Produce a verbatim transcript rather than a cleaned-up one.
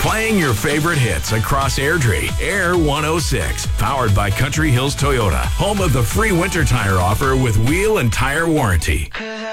Playing your favorite hits across Airdrie. Air one oh six. Powered by Country Hills Toyota. Home of the free winter tire offer with wheel and tire warranty.